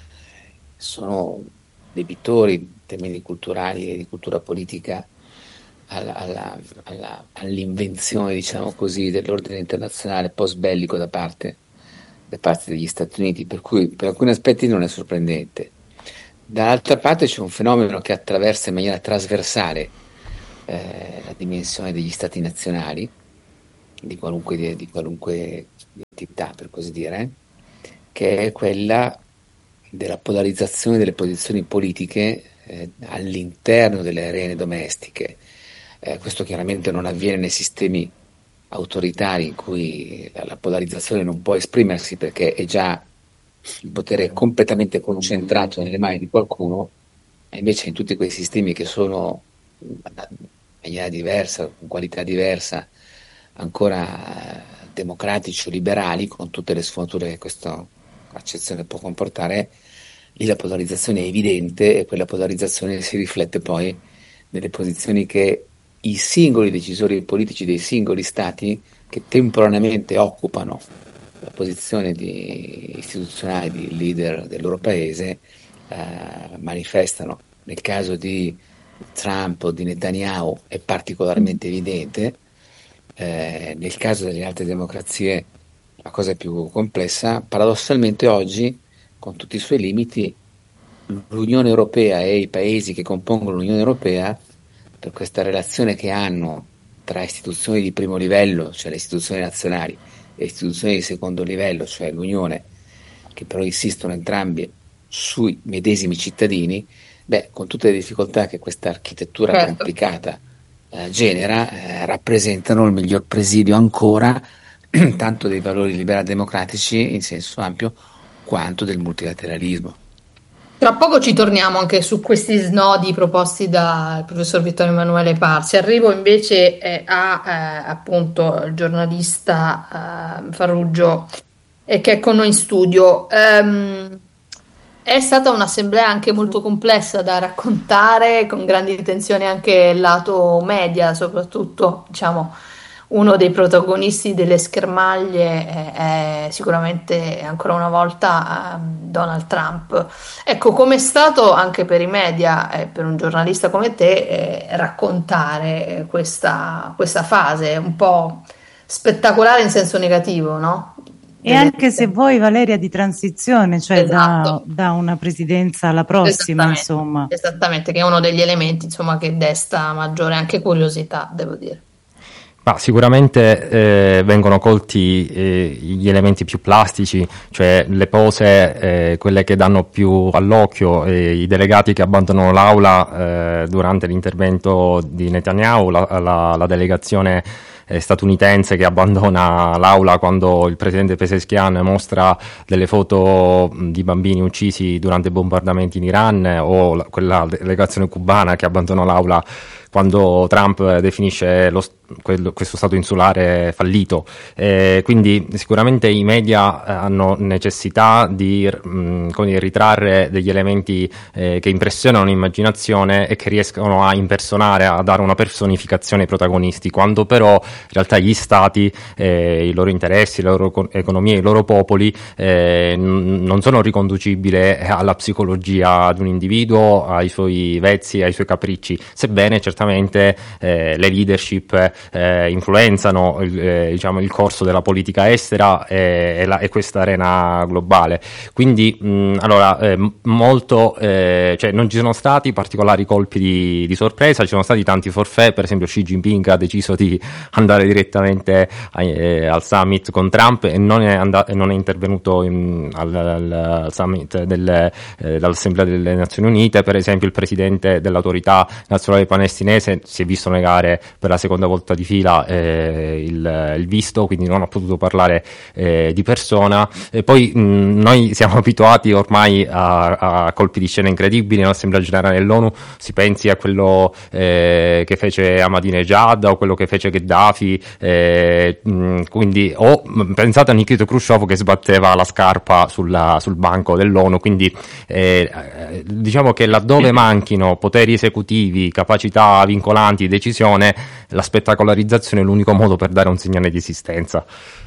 sono debitori in termini culturali e di cultura politica all'invenzione, diciamo così, dell'ordine internazionale post-bellico da parte degli Stati Uniti, per cui per alcuni aspetti non è sorprendente. Dall'altra parte c'è un fenomeno che attraversa in maniera trasversale la dimensione degli stati nazionali, di qualunque entità, per così dire, che è quella della polarizzazione delle posizioni politiche all'interno delle arene domestiche. Questo chiaramente non avviene nei sistemi autoritari in cui la polarizzazione non può esprimersi perché è già il potere è completamente concentrato nelle mani di qualcuno, e invece in tutti quei sistemi che sono in maniera diversa, con qualità diversa, ancora democratici o liberali, con tutte le sfumature che questa accezione può comportare, lì la polarizzazione è evidente e quella polarizzazione si riflette poi nelle posizioni che i singoli decisori politici dei singoli stati che temporaneamente occupano la posizione istituzionale di leader del loro paese manifestano. Nel caso di Trump o di Netanyahu è particolarmente evidente, nel caso delle altre democrazie la cosa è più complessa. Paradossalmente oggi, con tutti i suoi limiti, l'Unione Europea e i paesi che compongono l'Unione Europea, per questa relazione che hanno tra istituzioni di primo livello, cioè le istituzioni nazionali, e istituzioni di secondo livello, cioè l'Unione, che però insistono entrambi sui medesimi cittadini, con tutte le difficoltà che questa architettura complicata genera, rappresentano il miglior presidio ancora tanto dei valori liberal democratici in senso ampio quanto del multilateralismo. Tra poco ci torniamo anche su questi snodi proposti dal professor Vittorio Emanuele Parsi. Arrivo invece appunto il giornalista Farrugio che è con noi in studio. È stata un'assemblea anche molto complessa da raccontare, con grandi tensioni anche lato media, soprattutto diciamo uno dei protagonisti delle schermaglie è sicuramente ancora una volta Donald Trump. Ecco, com'è stato anche per i media e per un giornalista come te raccontare questa fase un po' spettacolare in senso negativo, no? E anche se vuoi, Valeria, di transizione, cioè esatto, da una presidenza alla prossima, insomma. Esattamente, che è uno degli elementi, insomma, che desta maggiore anche curiosità, devo dire. Ma sicuramente vengono colti gli elementi più plastici, cioè le pose, quelle che danno più all'occhio, i delegati che abbandonano l'aula durante l'intervento di Netanyahu, la delegazione statunitense che abbandona l'aula quando il presidente Pezeshkian mostra delle foto di bambini uccisi durante i bombardamenti in Iran, o quella delegazione cubana che abbandona l'aula quando Trump definisce questo stato insulare fallito. Quindi sicuramente i media hanno necessità di ritrarre degli elementi che impressionano l'immaginazione e che riescono a impersonare, a dare una personificazione ai protagonisti, quando però in realtà gli stati, i loro interessi, le loro economie, i loro popoli non sono riconducibili alla psicologia di un individuo, ai suoi vezzi, ai suoi capricci, sebbene certamente le leadership influenzano il corso della politica estera e questa arena globale. Quindi cioè non ci sono stati particolari colpi di sorpresa, ci sono stati tanti forfait. Per esempio Xi Jinping ha deciso di andare direttamente al summit con Trump e non è intervenuto al summit dall'Assemblea delle Nazioni Unite. Per esempio il presidente dell'autorità nazionale palestinese si è visto negare per la seconda volta di fila il visto, quindi non ha potuto parlare di persona. E poi noi siamo abituati ormai a colpi di scena incredibili nell'Assemblea Generale dell'ONU, si pensi a quello che fece Ahmadinejad o quello che fece Gheddafi, quindi pensate a Nikita Khrushchev che sbatteva la scarpa sul banco dell'ONU. Quindi diciamo che laddove manchino poteri esecutivi, capacità vincolanti di decisione, la spettacolarizzazione è l'unico modo per dare un segnale di esistenza.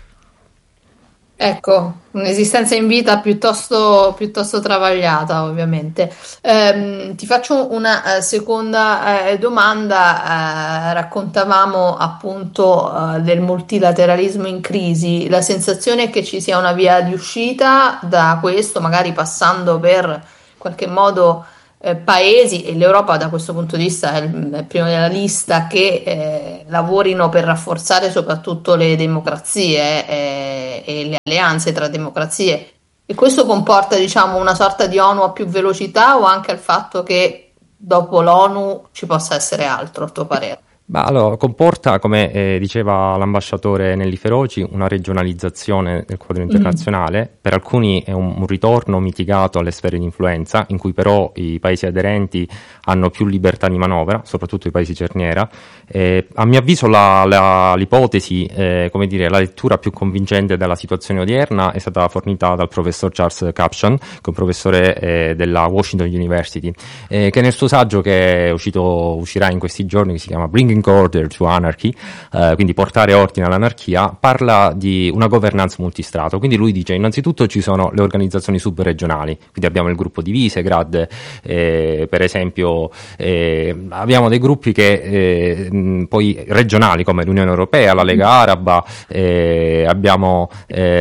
Ecco, un'esistenza in vita piuttosto travagliata, ovviamente. Ti faccio una seconda domanda. Raccontavamo appunto del multilateralismo in crisi. La sensazione è che ci sia una via di uscita da questo, magari passando per qualche modo paesi, e l'Europa da questo punto di vista è il primo della lista, che lavorino per rafforzare soprattutto le democrazie e le alleanze tra democrazie. E questo comporta, diciamo, una sorta di ONU a più velocità, o anche il fatto che dopo l'ONU ci possa essere altro, a tuo parere? Allora, comporta, come diceva l'ambasciatore Nelly Feroci, una regionalizzazione del quadro internazionale. Per alcuni è un ritorno mitigato alle sfere di influenza, in cui però i paesi aderenti hanno più libertà di manovra, soprattutto i paesi cerniera. A mio avviso l'ipotesi, come dire, la lettura più convincente della situazione odierna è stata fornita dal professor Charles Kupchan, che è un professore della Washington University, che nel suo saggio che uscirà in questi giorni, che si chiama Bringing Order to Anarchy, quindi portare ordine all'anarchia, parla di una governance multistrato. Quindi lui dice: innanzitutto ci sono le organizzazioni subregionali, quindi abbiamo il gruppo di Visegrad, per esempio, abbiamo dei gruppi che poi regionali come l'Unione Europea, la Lega Araba, abbiamo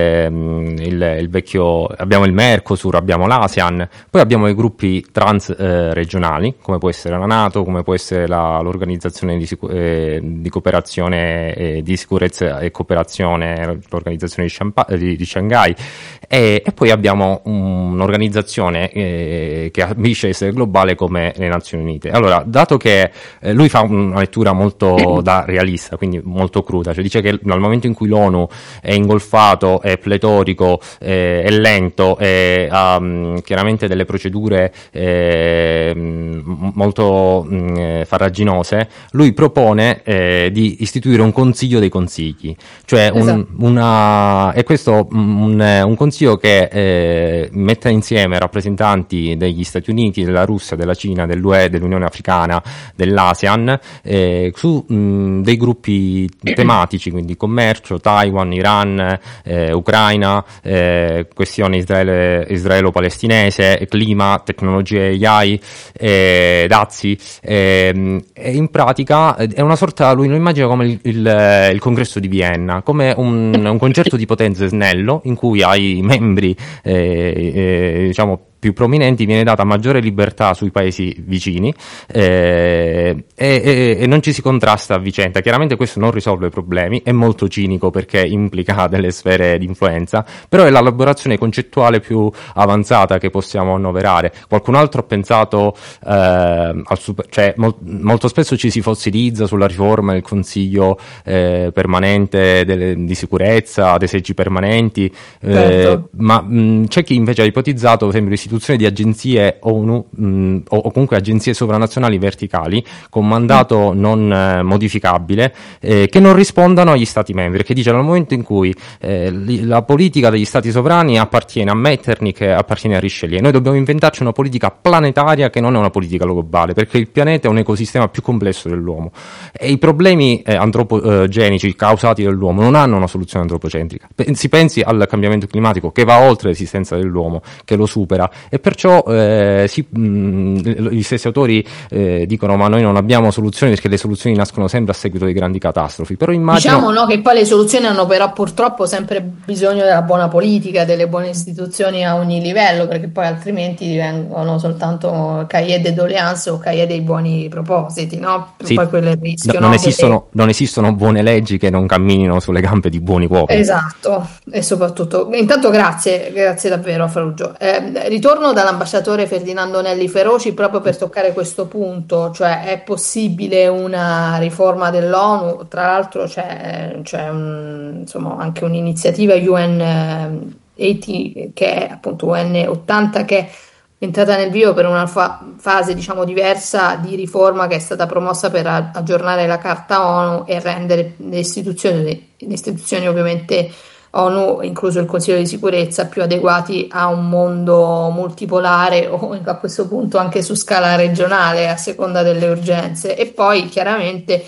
abbiamo il Mercosur, abbiamo l'ASEAN, poi abbiamo i gruppi transregionali come può essere la NATO, come può essere l'organizzazione di cooperazione di sicurezza e cooperazione, l'organizzazione di Shanghai, e poi abbiamo un'organizzazione che ambisce a essere globale come le Nazioni Unite. Allora, dato che lui fa una lettura molto da realista, quindi molto cruda, cioè dice che dal momento in cui l'ONU è ingolfato, è pletorico, è lento, ha chiaramente delle procedure molto farraginose, lui propone di istituire un consiglio dei consigli, cioè e questo un consiglio che metta insieme rappresentanti degli Stati Uniti, della Russia, della Cina, dell'UE, dell'Unione Africana, dell'ASEAN, su dei gruppi tematici, quindi commercio, Taiwan, Iran, Ucraina, questione israelo-palestinese, clima, tecnologie AI, dazi, e in pratica è una sorta, lui lo immagina come il congresso di Vienna, come un concerto di potenze snello, in cui ai membri diciamo più prominenti viene data maggiore libertà sui paesi vicini, e non ci si contrasta a vicenda. Chiaramente questo non risolve problemi, è molto cinico perché implica delle sfere di influenza, però è l'elaborazione concettuale più avanzata che possiamo annoverare. Qualcun altro ha pensato molto spesso ci si fossilizza sulla riforma del Consiglio permanente di sicurezza, dei seggi permanenti, certo. Ma c'è chi invece ha ipotizzato, per esempio, l'istituzione di agenzie ONU o comunque agenzie sovranazionali verticali con mandato non modificabile, che non rispondano agli Stati membri, che dice: nel momento in cui la politica degli Stati sovrani appartiene a Metternich, appartiene a Richelieu, noi dobbiamo inventarci una politica planetaria che non è una politica globale, perché il pianeta è un ecosistema più complesso dell'uomo e i problemi antropogenici causati dall'uomo non hanno una soluzione antropocentrica. Si pensi al cambiamento climatico, che va oltre l'esistenza dell'uomo, che lo supera, e perciò gli stessi autori dicono: ma noi non abbiamo soluzioni, perché le soluzioni nascono sempre a seguito di grandi catastrofi. Però diciamo che poi le soluzioni hanno però purtroppo sempre bisogno della buona politica, delle buone istituzioni a ogni livello, perché poi altrimenti divengono soltanto cahiers de doléances o cahiers dei buoni propositi, no? Sì. Poi quello è il rischio, non esistono buone leggi che non camminino sulle gambe di buoni uomini. Esatto, e soprattutto intanto grazie davvero Farugio. Ritorno dall'ambasciatore Ferdinando Nelly Feroci proprio per toccare questo punto, cioè è possibile una riforma dell'ONU? Tra l'altro c'è insomma anche un'iniziativa UN 80, che è appunto UN 80, che è entrata nel vivo per una fase diciamo diversa di riforma, che è stata promossa per aggiornare la Carta ONU e rendere le istituzioni ovviamente ONU, incluso il Consiglio di sicurezza, più adeguati a un mondo multipolare o a questo punto anche su scala regionale a seconda delle urgenze. E poi chiaramente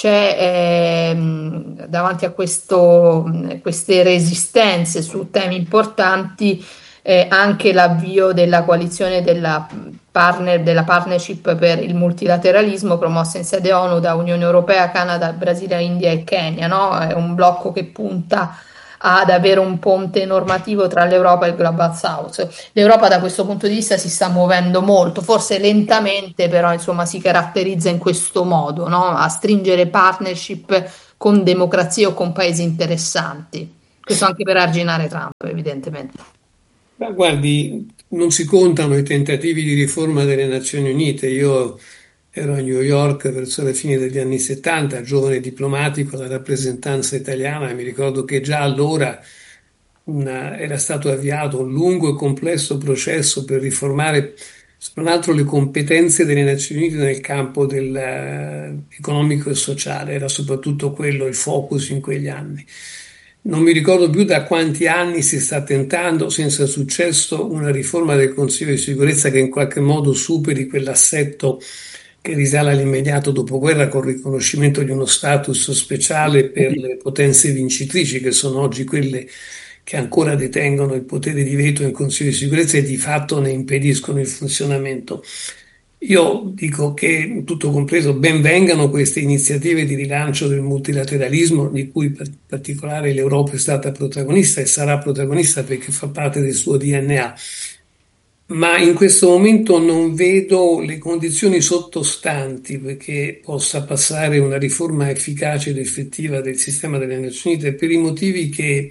c'è davanti a queste resistenze su temi importanti anche l'avvio della coalizione della partnership per il multilateralismo promossa in sede ONU da Unione Europea, Canada, Brasile, India e Kenya, no? È un blocco che punta ad avere un ponte normativo tra l'Europa e il Global South. L'Europa da questo punto di vista si sta muovendo molto, forse lentamente, però insomma si caratterizza in questo modo, no? A stringere partnership con democrazie o con paesi interessanti. Questo anche per arginare Trump, evidentemente. Ma guardi, non si contano i tentativi di riforma delle Nazioni Unite. Io ero a New York verso la fine degli anni 70, giovane diplomatico alla rappresentanza italiana, e mi ricordo che già allora era stato avviato un lungo e complesso processo per riformare, tra l'altro, le competenze delle Nazioni Unite nel campo economico e sociale. Era soprattutto quello il focus in quegli anni. Non mi ricordo più da quanti anni si sta tentando, senza successo, una riforma del Consiglio di sicurezza che in qualche modo superi quell'assetto che risale all'immediato dopoguerra, con il riconoscimento di uno status speciale per le potenze vincitrici, che sono oggi quelle che ancora detengono il potere di veto in Consiglio di sicurezza e di fatto ne impediscono il funzionamento. Io dico che, tutto compreso, ben vengano queste iniziative di rilancio del multilateralismo, di cui in particolare l'Europa è stata protagonista e sarà protagonista perché fa parte del suo DNA. Ma in questo momento non vedo le condizioni sottostanti perché possa passare una riforma efficace ed effettiva del sistema delle Nazioni Unite, per i motivi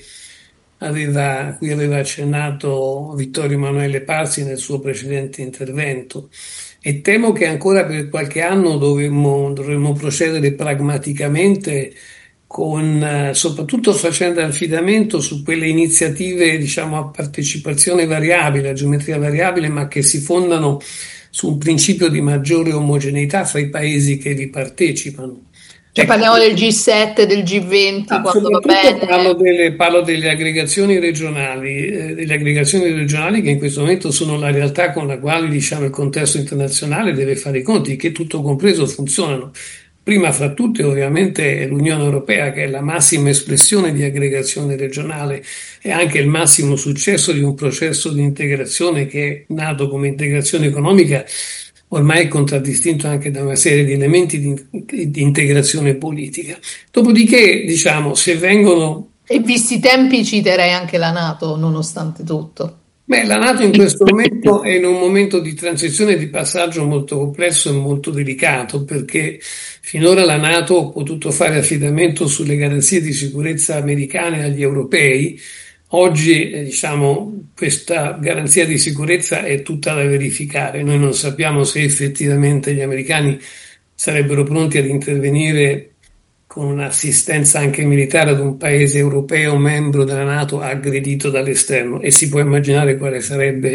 a cui aveva accennato Vittorio Emanuele Parsi nel suo precedente intervento. E temo che ancora per qualche anno dovremmo procedere pragmaticamente, soprattutto facendo affidamento su quelle iniziative, diciamo, a partecipazione variabile, a geometria variabile, ma che si fondano su un principio di maggiore omogeneità fra i paesi che vi partecipano. Cioè parliamo del G7, del G20, quando va bene. Parlo delle aggregazioni regionali, che in questo momento sono la realtà con la quale, diciamo, il contesto internazionale deve fare i conti, che tutto compreso funzionano. Prima fra tutte ovviamente è l'Unione Europea, che è la massima espressione di aggregazione regionale e anche il massimo successo di un processo di integrazione che è nato come integrazione economica, ormai è contraddistinto anche da una serie di elementi di integrazione politica. Dopodiché, diciamo, se vengono... E visti i tempi citerei anche la NATO, nonostante tutto. La NATO in questo momento è in un momento di transizione e di passaggio molto complesso e molto delicato, perché finora la NATO ha potuto fare affidamento sulle garanzie di sicurezza americane agli europei. Oggi, diciamo, questa garanzia di sicurezza è tutta da verificare. Noi non sappiamo se effettivamente gli americani sarebbero pronti ad intervenire con un'assistenza anche militare ad un paese europeo membro della NATO aggredito dall'esterno, e si può immaginare quale sarebbe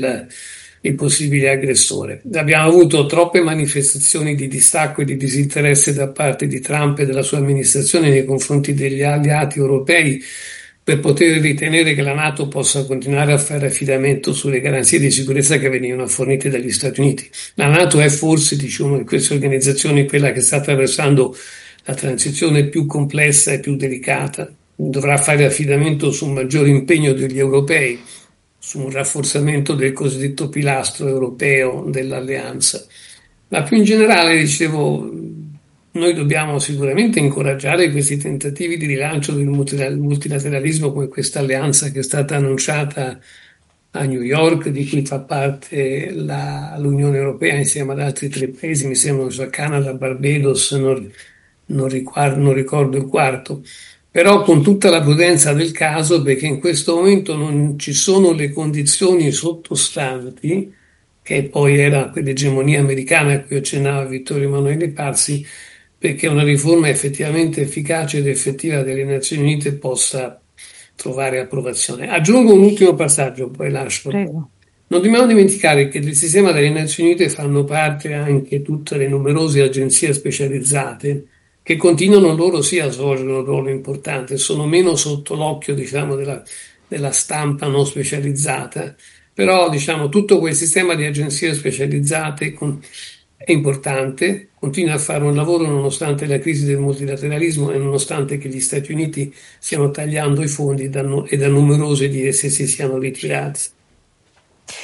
il possibile aggressore. Abbiamo avuto troppe manifestazioni di distacco e di disinteresse da parte di Trump e della sua amministrazione nei confronti degli alleati europei per poter ritenere che la NATO possa continuare a fare affidamento sulle garanzie di sicurezza che venivano fornite dagli Stati Uniti. La NATO è forse, diciamo, di queste organizzazioni quella che sta attraversando la transizione più complessa e più delicata. Dovrà fare affidamento su un maggiore impegno degli europei, su un rafforzamento del cosiddetto pilastro europeo dell'alleanza. Ma più in generale, dicevo, noi dobbiamo sicuramente incoraggiare questi tentativi di rilancio del multilateralismo, come questa alleanza che è stata annunciata a New York, di cui fa parte l'Unione Europea insieme ad altri 3 paesi, mi sembra, Canada, Barbados, non ricordo il quarto, però con tutta la prudenza del caso, perché in questo momento non ci sono le condizioni sottostanti, che poi era quell'egemonia americana a cui accennava Vittorio Emanuele Parsi, perché una riforma effettivamente efficace ed effettiva delle Nazioni Unite possa trovare approvazione. Aggiungo un ultimo passaggio, poi lascio. Prego. Non dobbiamo dimenticare che del sistema delle Nazioni Unite fanno parte anche tutte le numerose agenzie specializzate che continuano loro sì a svolgere un ruolo importante, sono meno sotto l'occhio, diciamo, della stampa non specializzata, però, diciamo, tutto quel sistema di agenzie specializzate è importante, continua a fare un lavoro nonostante la crisi del multilateralismo e nonostante che gli Stati Uniti stiano tagliando i fondi e da numerose di esse si siano ritirati.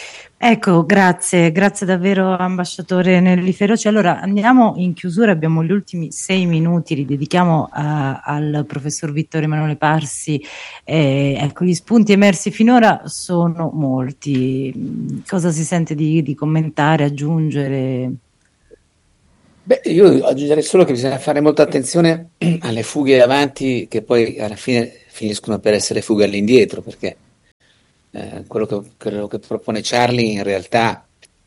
Ecco, grazie davvero ambasciatore Nelly Feroci. Allora andiamo in chiusura, abbiamo gli ultimi 6 minuti, li dedichiamo al professor Vittorio Emanuele Parsi. Ecco, gli spunti emersi finora sono molti. Cosa si sente di commentare, aggiungere? Beh, io aggiungerei solo che bisogna fare molta attenzione alle fughe avanti che poi alla fine finiscono per essere fughe all'indietro, perché quello che propone Charlie in realtà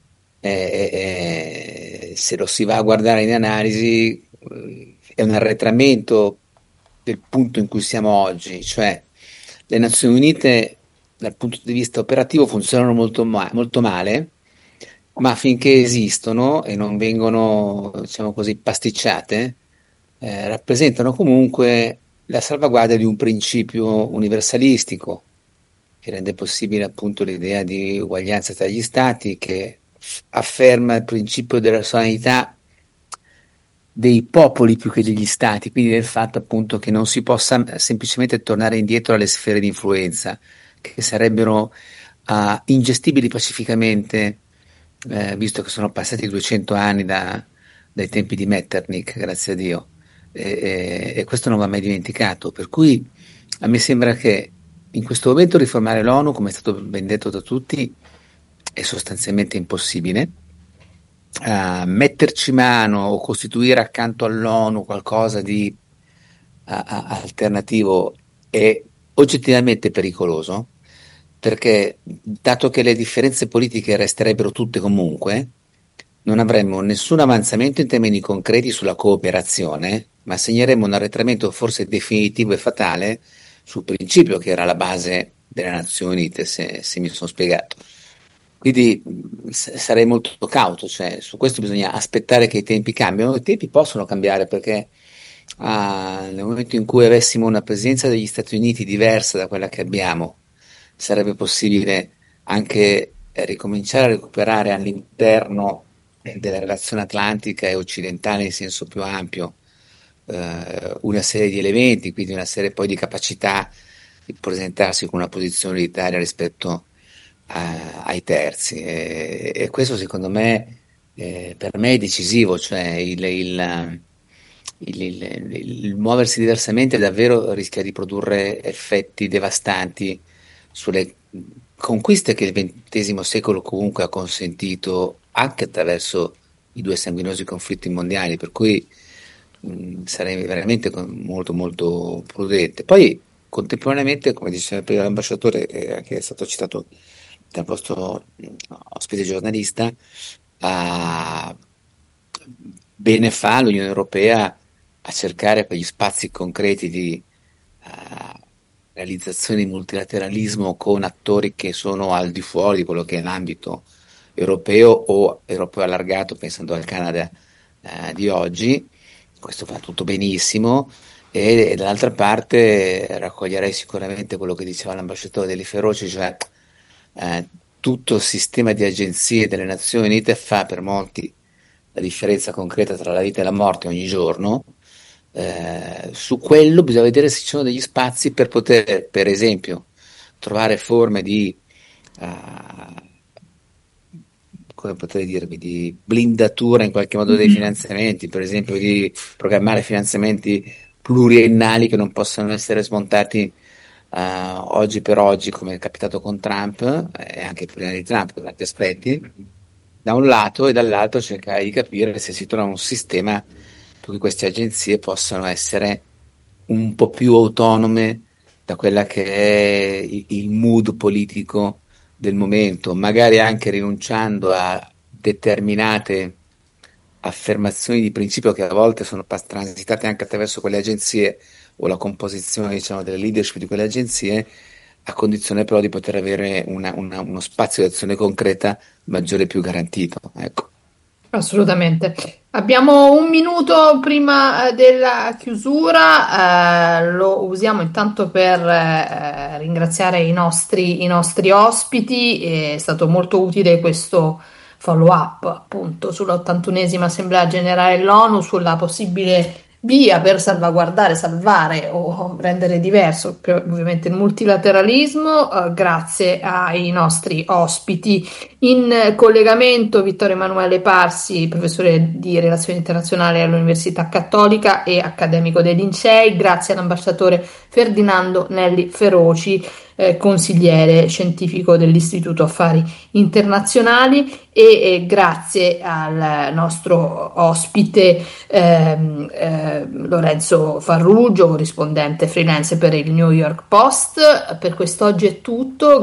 se lo si va a guardare in analisi è un arretramento del punto in cui siamo oggi, cioè le Nazioni Unite dal punto di vista operativo funzionano molto male, ma finché esistono e non vengono, diciamo così, pasticciate, rappresentano comunque la salvaguardia di un principio universalistico che rende possibile appunto l'idea di uguaglianza tra gli stati, che afferma il principio della sovranità dei popoli più che degli stati, quindi del fatto appunto che non si possa semplicemente tornare indietro alle sfere di influenza, che sarebbero ingestibili pacificamente, visto che sono passati 200 anni dai tempi di Metternich, grazie a Dio, e questo non va mai dimenticato, per cui a me sembra che in questo momento riformare l'ONU, come è stato ben detto da tutti, è sostanzialmente impossibile. Metterci mano o costituire accanto all'ONU qualcosa di alternativo è oggettivamente pericoloso, perché dato che le differenze politiche resterebbero tutte comunque, non avremmo nessun avanzamento in termini concreti sulla cooperazione, ma segneremmo un arretramento forse definitivo e fatale sul principio che era la base delle Nazioni Unite, se mi sono spiegato. Quindi sarei molto cauto, cioè su questo bisogna aspettare che i tempi cambiano. I tempi possono cambiare perché nel momento in cui avessimo una presenza degli Stati Uniti diversa da quella che abbiamo, sarebbe possibile anche ricominciare a recuperare all'interno della relazione atlantica e occidentale in senso più ampio una serie di elementi, quindi una serie poi di capacità di presentarsi con una posizione unitaria rispetto ai terzi, e questo secondo me per me è decisivo, cioè il muoversi diversamente davvero rischia di produrre effetti devastanti sulle conquiste che il XX secolo comunque ha consentito anche attraverso i 2 sanguinosi conflitti mondiali, per cui sarei veramente molto molto prudente. Poi contemporaneamente, come diceva prima l'ambasciatore, che è stato citato dal vostro ospite giornalista, bene fa l'Unione Europea a cercare quegli spazi concreti di realizzazione di multilateralismo con attori che sono al di fuori di quello che è l'ambito europeo o europeo allargato, pensando al Canada di oggi. Questo fa tutto benissimo, e dall'altra parte raccoglierei sicuramente quello che diceva l'ambasciatore Nelly Feroci, cioè tutto il sistema di agenzie delle Nazioni Unite fa per molti la differenza concreta tra la vita e la morte ogni giorno. Su quello bisogna vedere se ci sono degli spazi per poter, per esempio, trovare forme di come potrei dirvi, di blindatura in qualche modo dei finanziamenti, per esempio di programmare finanziamenti pluriennali che non possano essere smontati oggi per oggi, come è capitato con Trump e anche prima di Trump per tanti aspetti, da un lato, e dall'altro cercare di capire se si trova un sistema per cui queste agenzie possano essere un po' più autonome da quella che è il mood politico del momento, magari anche rinunciando a determinate affermazioni di principio che a volte sono transitate anche attraverso quelle agenzie o la composizione, diciamo, delle leadership di quelle agenzie, a condizione però di poter avere uno spazio di azione concreta maggiore e più garantito. Ecco. Assolutamente. Abbiamo un minuto prima della chiusura, lo usiamo intanto per ringraziare i nostri ospiti. È stato molto utile questo follow up appunto sull'81esima Assemblea Generale dell'ONU, sulla possibile via per salvare o rendere diverso ovviamente il multilateralismo, grazie ai nostri ospiti. In collegamento Vittorio Emanuele Parsi, professore di Relazioni Internazionali all'Università Cattolica e accademico dei Lincei, grazie all'ambasciatore Ferdinando Nelli Feroci, consigliere scientifico dell'Istituto Affari Internazionali, e grazie al nostro ospite Lorenzo Farrugio, corrispondente freelance per il New York Post. Per quest'oggi è tutto.